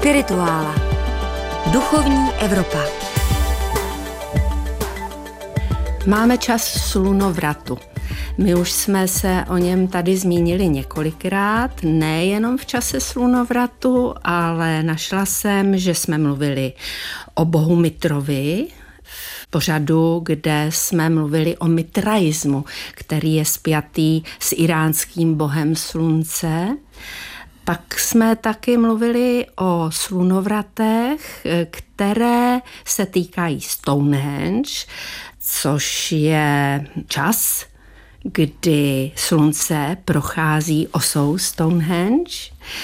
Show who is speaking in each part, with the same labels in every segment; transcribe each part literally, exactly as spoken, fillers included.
Speaker 1: Spirituála. Duchovní Evropa. Máme čas slunovratu. My už jsme se o něm tady zmínili několikrát, nejenom v čase slunovratu, ale našla jsem, že jsme mluvili o bohu Mitrovi, v pořadu, kde jsme mluvili o mitraismu, který je spjatý s iránským bohem slunce. Pak jsme taky mluvili o slunovratech, které se týkají Stonehenge, což je čas, kdy slunce prochází osou Stonehenge.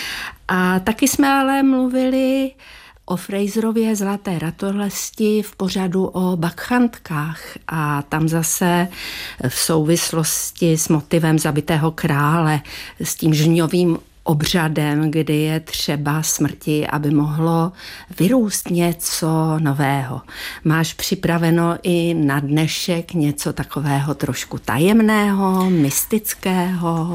Speaker 1: A taky jsme ale mluvili o Fraserově zlaté ratolesti v pořadu o bakchantkách a tam zase v souvislosti s motivem zabitého krále, s tím žňovým obřadem, kdy je třeba smrti, aby mohlo vyrůst něco nového. Máš připraveno i na dnešek něco takového trošku tajemného, mystického?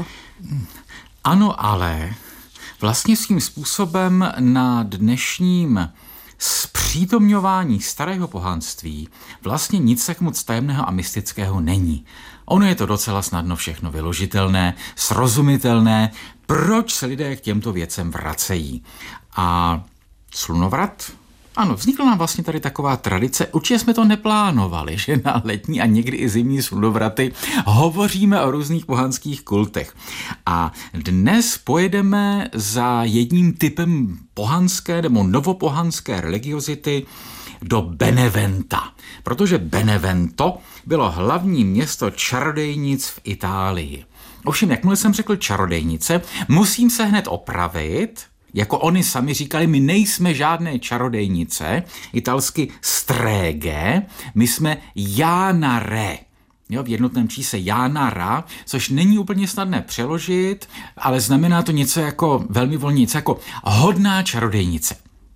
Speaker 2: Ano, ale vlastně svým způsobem na dnešním zpřítomňování starého pohanství vlastně nic tak moc tajemného a mystického není. Ono je to docela snadno všechno vyložitelné, srozumitelné, proč se lidé k těmto věcem vracejí. A slunovrat? Ano, vznikla nám vlastně tady taková tradice, určitě jsme to neplánovali, že na letní a někdy i zimní slunovraty hovoříme o různých pohanských kultech. A dnes pojedeme za jedním typem pohanské nebo novopohanské religiozity do Beneventa, protože Benevento bylo hlavní město čarodejnic v Itálii. Ovšem, jakmile jsem řekl čarodejnice, musím se hned opravit. Jako oni sami říkali, my nejsme žádné čarodejnice, italsky streghe, my jsme janare. Jo, v jednotném čísle janara, což není úplně snadné přeložit, ale znamená to něco jako, velmi volně, něco jako hodná čarodejnice.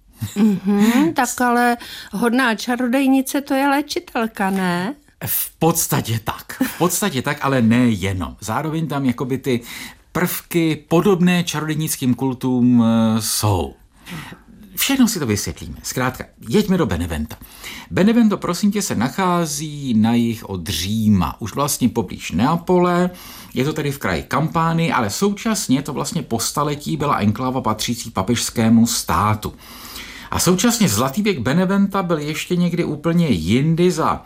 Speaker 1: Mm-hmm, tak ale hodná čarodejnice to je léčitelka, ne?
Speaker 2: V podstatě tak. V podstatě tak, ale ne jenom. Zároveň tam jakoby ty prvky podobné čarodějnickým kultům e, jsou. Všechno si to vysvětlíme. Zkrátka, jeďme do Beneventa. Benevento, prosím tě, se nachází na jih od Říma. Už vlastně poblíž Neapole, je to tedy v kraji Kampánii, ale současně to vlastně po staletí byla enkláva patřící papežskému státu. A současně zlatý věk Beneventa byl ještě někdy úplně jindy za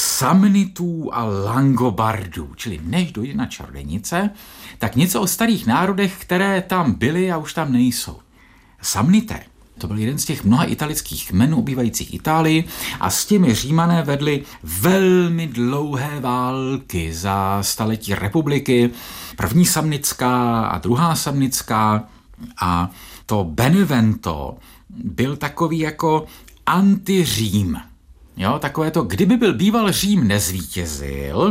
Speaker 2: Samnitů a Langobardů, čili než dojde na čarodějnice, tak něco o starých národech, které tam byly a už tam nejsou. Samnité, to byl jeden z těch mnoha italických kmenů obývajících Itálii a s těmi Římané vedli velmi dlouhé války za staletí republiky, první samnická a druhá samnická, a to Benevento byl takový jako anti-Řím. Jo, takové to, kdyby byl býval Řím nezvítězil,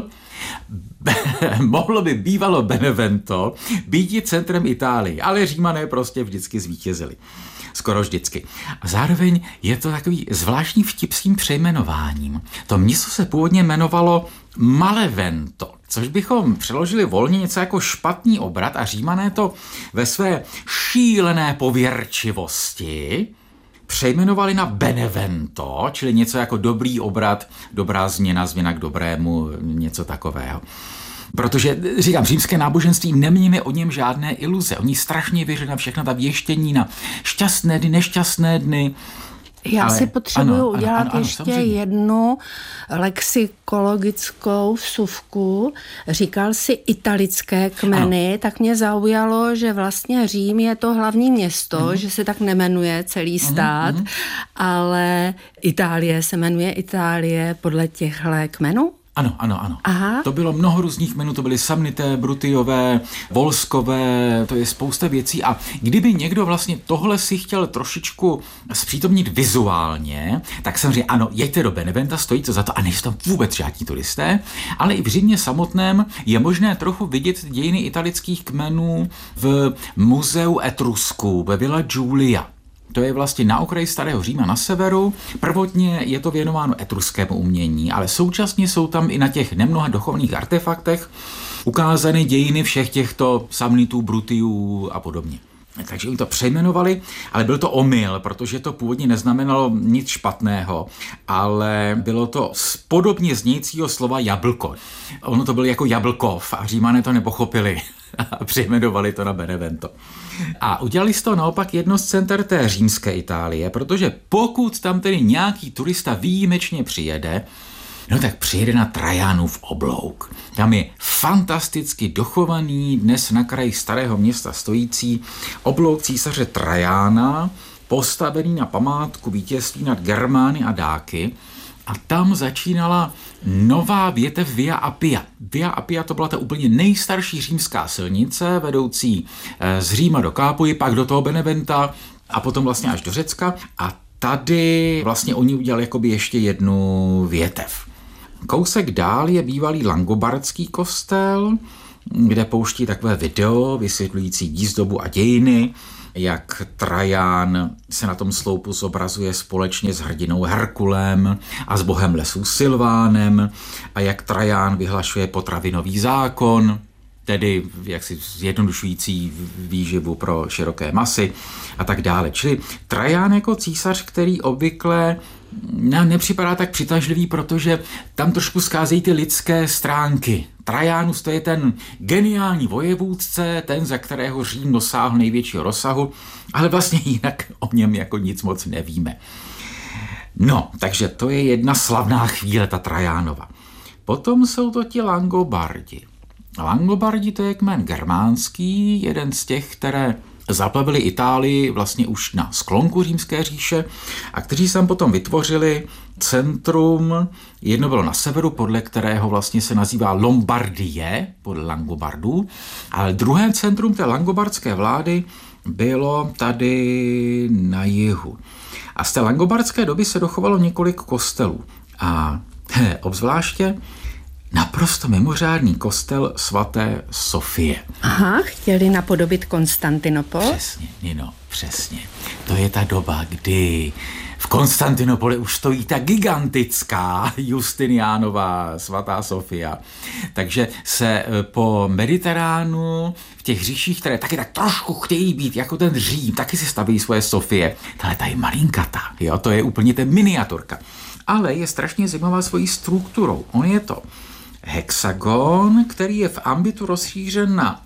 Speaker 2: mohlo by bývalo Benevento být centrem Itálie, ale Římané prostě vždycky zvítězili. Skoro vždycky. A zároveň je to takový zvláštní vtip s tím přejmenováním. To město se původně jmenovalo Malevento, což bychom přeložili volně něco jako špatný obrat, a Římané to ve své šílené pověrčivosti přejmenovali na Benevento, čili něco jako dobrý obrat, dobrá změna, změna k dobrému, něco takového. Protože, říkám, římské náboženství, nemějme o něm žádné iluze. Oni strašně věří na všechna ta věštění, na šťastné dny, nešťastné dny.
Speaker 1: Já ale si potřebuju ano, udělat ano, ano, ještě
Speaker 2: samozřejmě.
Speaker 1: jednu lexikologickou vsuvku. Říkal si italické kmeny, ano. Tak mě zaujalo, že vlastně Řím je to hlavní město, ano. Že se tak nemenuje celý stát, ano, ano. Ale Itálie se jmenuje Itálie podle těchto kmenů?
Speaker 2: Ano, ano, ano.
Speaker 1: Aha.
Speaker 2: To bylo mnoho různých jmenů, to byly Samnité, Brutiové, Volskové, to je spousta věcí, a kdyby někdo vlastně tohle si chtěl trošičku zpřítomnit vizuálně, tak jsem řekl, ano, jeďte do Beneventa, stojí to za to, a nejsou tam vůbec žádní turisté, ale i v Římě samotném je možné trochu vidět dějiny italických kmenů v muzeu Etrusků ve Villa Giulia. To je vlastně na okraji starého Říma na severu. Prvotně je to věnováno etruskému umění, ale současně jsou tam i na těch nemnoha duchovních artefaktech ukázány dějiny všech těchto Samnitů, Brutiů a podobně. Takže oni to přejmenovali, ale byl to omyl, protože to původně neznamenalo nic špatného, ale bylo to z podobně znějícího slova jablko. Ono to bylo jako Jablkov a Římané to nepochopili a přejmenovali to na Benevento. A udělali z toho naopak jedno z center té římské Itálie, protože pokud tam tedy nějaký turista výjimečně přijede, no tak přijede na Trajanův oblouk. Tam je fantasticky dochovaný, dnes na kraji starého města stojící oblouk císaře Trajana, postavený na památku vítězství nad Germány a Dáky. A tam začínala nová větev Via Appia. Via Appia to byla ta úplně nejstarší římská silnice, vedoucí z Říma do Kápuji, pak do toho Beneventa a potom vlastně až do Řecka. A tady vlastně oni udělali jakoby ještě jednu větev. Kousek dál je bývalý langobardský kostel, kde pouští takové video vysvětlující výzdobu a dějiny, jak Trajan se na tom sloupu zobrazuje společně s hrdinou Herkulem a s bohem lesů Silvánem a jak Trajan vyhlašuje potravinový zákon, tedy jaksi zjednodušující výživu pro široké masy a tak dále. Čili Trajan jako císař, který obvykle nám nepřipadá tak přitažlivý, protože tam trošku scházejí ty lidské stránky. Trajanus to je ten geniální vojevůdce, ten, za kterého Řím dosáhl největšího rozsahu, ale vlastně jinak o něm jako nic moc nevíme. No, takže to je jedna slavná chvíle, ta Trajanova. Potom jsou to ti Langobardi. Langobardi to je kmen germánský, jeden z těch, které zaplavili Itálii vlastně už na sklonku Římské říše a kteří tam potom vytvořili centrum, jedno bylo na severu, podle kterého vlastně se nazývá Lombardie, podle Langobardů, ale druhé centrum té langobardské vlády bylo tady na jihu. A z té langobardské doby se dochovalo několik kostelů a he, obzvláště naprosto mimořádný kostel svaté Sofie.
Speaker 1: Aha, chtěli napodobit Konstantinopol?
Speaker 2: Přesně, Nino, přesně. To je ta doba, kdy v Konstantinopoli už stojí ta gigantická Justiniánová svatá Sofia. Takže se po Mediteránu v těch říších, které taky tak trošku chtějí být jako ten Řím, taky si staví svoje Sofie. Tahle ta je malinkata, jo, to je úplně ten miniaturka. Ale je strašně zajímavá svojí strukturou. On je to hexagon, který je v ambitu rozšířen na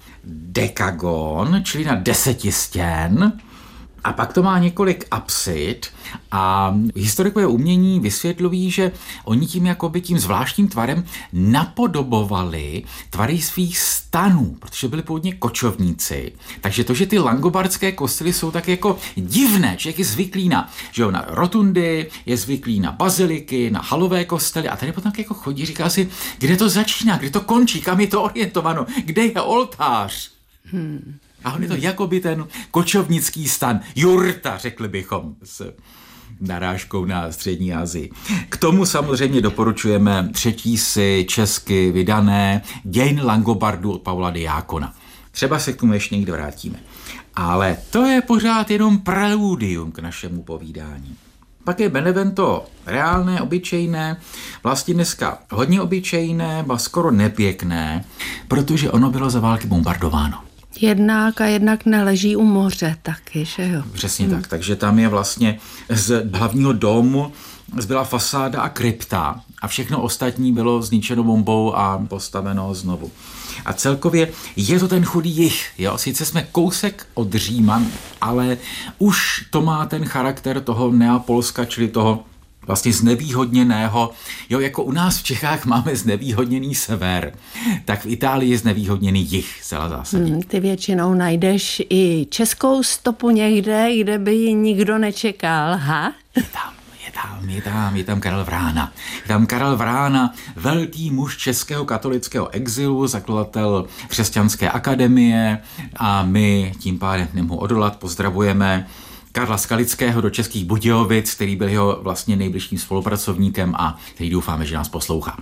Speaker 2: dekagon, čili na deseti stěn, a pak to má několik apsid a historikové umění vysvětlují, že oni tím jakoby tím zvláštním tvarem napodobovali tvary svých stanů, protože byli původně kočovníci. Takže to, že ty langobardské kostely jsou tak jako divné, člověk je zvyklý na, že jo, na rotundy, je zvyklý na baziliky, na halové kostely a tady potom jako chodí, říká si, kde to začíná, kde to končí, kam je to orientováno, kde je oltář. Hmm. A on je to jakoby ten kočovnický stan, jurta, řekli bychom, s narážkou na střední Asii. K tomu samozřejmě doporučujeme třetí si česky vydané Dějiny Langobardů od Pavla Diákona. Třeba se k tomu ještě někdy vrátíme. Ale to je pořád jenom preludium k našemu povídání. Pak je Benevento reálné, obyčejné, vlastně dneska hodně obyčejné, ba skoro nepěkné, protože ono bylo za války bombardováno.
Speaker 1: Jednak a jednak neleží u moře taky, že jo?
Speaker 2: Přesně hmm. tak, takže tam je vlastně z hlavního domu zbyla fasáda a krypta a všechno ostatní bylo zničeno bombou a postaveno znovu. A celkově je to ten chudý jih, jo, sice jsme kousek od Říma, ale už to má ten charakter toho Neapolska, čili toho vlastně znevýhodněného, jo, jako u nás v Čechách máme znevýhodněný sever, tak v Itálii je znevýhodněný jih, celá zásadně.
Speaker 1: Hmm, ty většinou najdeš i českou stopu někde, kde by ji nikdo nečekal, ha?
Speaker 2: Je tam, je tam, je tam, je tam Karel Vrána. Je tam Karel Vrána, velký muž českého katolického exilu, zakladatel Křesťanské akademie a my tím pádem nemohu odolat, pozdravujeme Karla Skalického do Českých Budějovic, který byl jeho vlastně nejbližším spolupracovníkem a který doufáme, že nás poslouchá.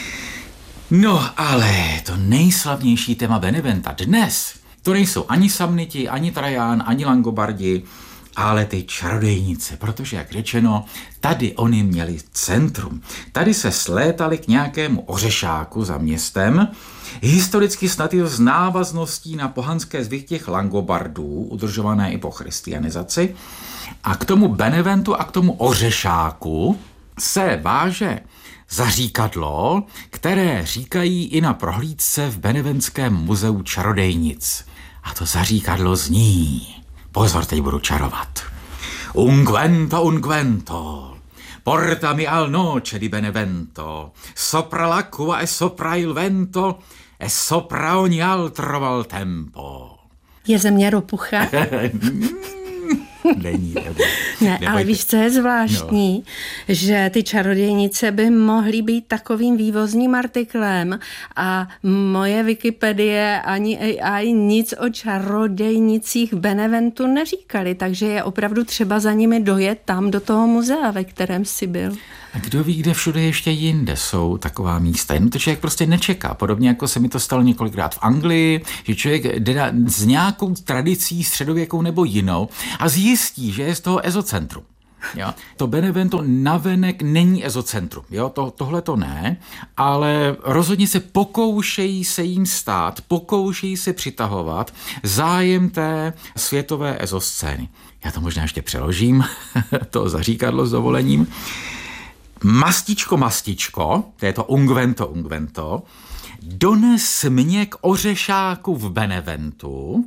Speaker 2: No, ale to nejslavnější téma Beneventa dnes, to nejsou ani Samniti, ani Trajan, ani Langobardi, ale ty čarodejnice, protože, jak řečeno, tady oni měli centrum. Tady se slétali k nějakému ořešáku za městem, historicky snad i z návazností na pohanské zvyky těch Langobardů, udržované i po christianizaci, a k tomu Beneventu a k tomu ořešáku se váže zaříkadlo, které říkají i na prohlídce v Beneventském muzeu čarodejnic. A to zaříkadlo zní... Pozor, teď budu čarovat. Unguento, unguento, portami al noce di Benevento, sopra l'acqua e sopra il vento, e sopra ogni altro mal tempo.
Speaker 1: Je země ropucha?
Speaker 2: Není, nebo,
Speaker 1: ne, nebojte. Ale víš, co je zvláštní? No. Že ty čarodějnice by mohly být takovým vývozním artiklem a moje Wikipedie ani A I nic o čarodějnicích v Beneventu neříkali, takže je opravdu třeba za nimi dojet tam do toho muzea, ve kterém jsi byl.
Speaker 2: A kdo ví, kde všude ještě jinde jsou taková místa. Jenom to člověk prostě nečeká. Podobně jako se mi to stalo několikrát v Anglii, že člověk jde s nějakou tradicí středověkou nebo jinou a zjistí, že je z toho ezocentrum. Jo? To Benevento navenek není ezocentrum. Jo? To, tohle to ne, ale rozhodně se pokoušejí se jim stát, pokoušejí se přitahovat zájem té světové ezoscény. Já to možná ještě přeložím, to zaříkadlo s dovolením. Mastičko, mastičko, to je to ungvento, ungvento, dones mě k ořešáku v Beneventu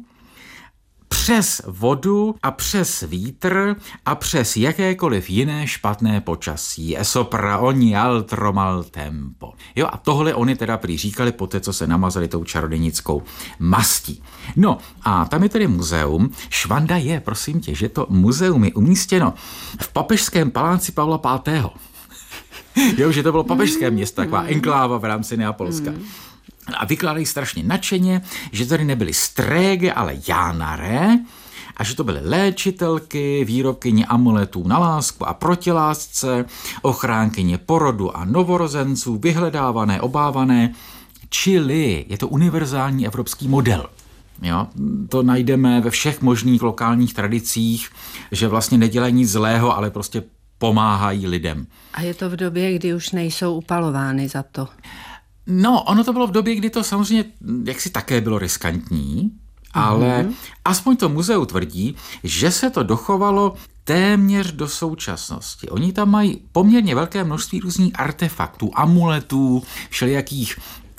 Speaker 2: přes vodu a přes vítr a přes jakékoliv jiné špatné počasí. E sopra ogni altro mal tempo. Jo, a tohle oni teda prý říkali po té, co se namazali tou čarodějnickou mastí. No a tam je tedy muzeum. Švanda je, prosím tě, že to muzeum je umístěno v papežském paláci Pavla pátého. Jo, že to bylo papežské město, taková enkláva v rámci Neapolska. A vykládají strašně nadšeně, že tady nebyly strége, ale jánare, a že to byly léčitelky, výrobkyně amuletů na lásku a protilásce, ochránkyně porodu a novorozenců, vyhledávané, obávané, čili je to univerzální evropský model. Jo, to najdeme ve všech možných lokálních tradicích, že vlastně nedělají nic zlého, ale prostě pomáhají lidem.
Speaker 1: A je to v době, kdy už nejsou upalovány za to? No,
Speaker 2: ono to bylo v době, kdy to samozřejmě jaksi také bylo riskantní, ale mm-hmm. aspoň to muzeu tvrdí, že se to dochovalo téměř do současnosti. Oni tam mají poměrně velké množství různých artefaktů, amuletů, všelijakých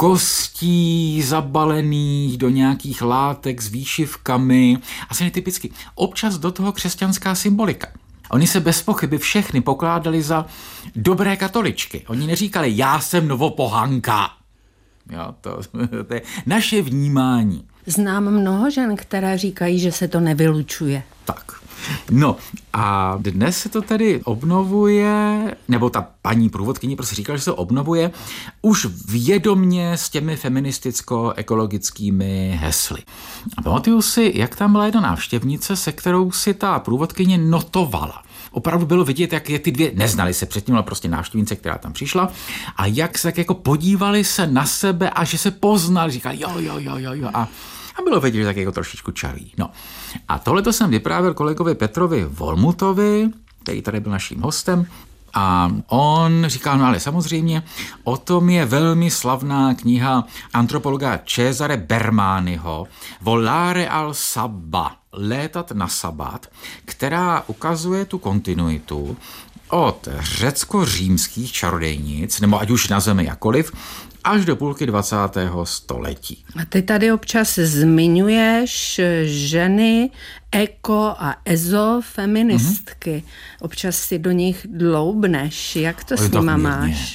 Speaker 2: kostí zabalených do nějakých látek s výšivkami. Asi netypicky. Občas do toho křesťanská symbolika. Oni se bez pochyby všechny pokládali za dobré katoličky. Oni neříkali, já jsem novopohanka. Jo, to, to je naše vnímání.
Speaker 1: Znám mnoho žen, které říkají, že se to nevylučuje.
Speaker 2: Tak. No a dnes se to tady obnovuje, nebo ta paní průvodkyně prostě říkala, že se to obnovuje už vědomně s těmi feministicko-ekologickými hesly. A pamatuju si, jak tam byla jedna návštěvnice, se kterou si ta průvodkyně notovala. Opravdu bylo vidět, jak je ty dvě, neznali se předtím, ale prostě návštěvnice, která tam přišla, a jak se tak jako podívali se na sebe a že se poznali, říkali jo, jo, jo, jo, jo a A bylo vidět, že tak jako trošičku čarí. No. A tohle to jsem vyprávěl kolegovi Petrovi Volmutovi, který tady byl naším hostem. A on říkal, no ale samozřejmě, o tom je velmi slavná kniha antropologa Cesare Bermaniho Volare al Sabba, létat na sabat, která ukazuje tu kontinuitu od řecko-římských čarodejnic, nebo ať už nazveme jakoliv, až do půlky dvacátého století.
Speaker 1: A ty tady občas zmiňuješ ženy eko a ezo feministky. Mm-hmm. Občas si do nich dloubneš. Jak to
Speaker 2: o,
Speaker 1: s nima máš?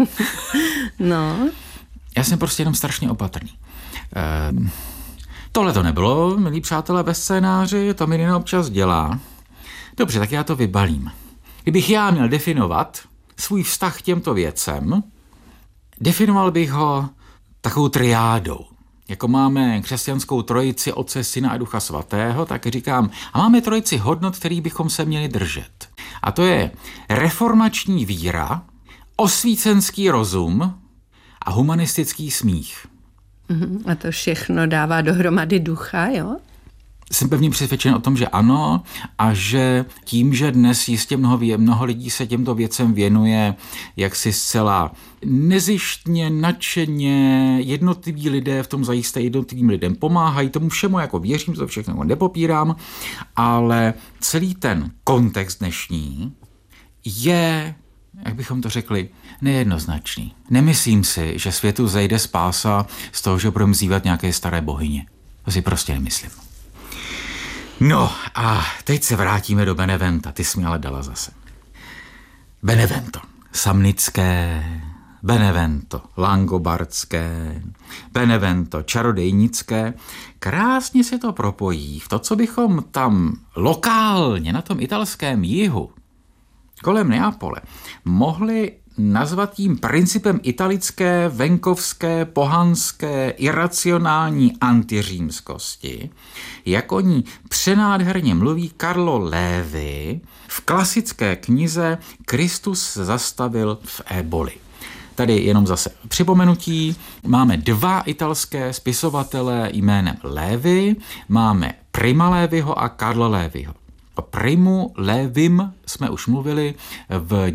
Speaker 1: No.
Speaker 2: Já jsem prostě jenom strašně opatrný. Ehm, tohle to nebylo, milí přátelé, ve scénáři, to Mirina občas dělá. Dobře, tak já to vybalím. Kdybych já měl definovat svůj vztah k těmto věcem, definoval bych ho takovou triádou. Jako máme křesťanskou trojici Otce, Syna a Ducha Svatého, tak říkám, a máme trojici hodnot, který bychom se měli držet. A to je reformační víra, osvícenský rozum a humanistický smích.
Speaker 1: A to všechno dává dohromady ducha, jo?
Speaker 2: Jsem pevně přesvědčen o tom, že ano, a že tím, že dnes jistě mnoho, mnoho lidí se těmto věcem věnuje jaksi zcela nezištně, nadšeně, jednotliví lidé v tom zajisté jednotlivým lidem pomáhají, tomu všemu jako věřím, to všechno nepopírám, ale celý ten kontext dnešní je, jak bychom to řekli, nejednoznačný. Nemyslím si, že světu zejde spása z toho, že budeme vzývat nějaké staré bohyně. To si prostě nemyslím. No a teď se vrátíme do Beneventa. Ty jsi mi ale dala zase. Benevento. Samnické, Benevento, langobardské, Benevento, čarodejnické. Krásně se to propojí v to, co bychom tam lokálně na tom italském jihu kolem Neapole mohli nazvat tím principem italické, venkovské, pohanské, iracionální antiřímskosti, jak o ní přenádherně mluví Carlo Levi v klasické knize Kristus se zastavil v Éboli. Tady jenom zase připomenutí, máme dva italské spisovatele jménem Levi, máme Prima Leviho a Carlo Leviho. O Primu Levim jsme už mluvili v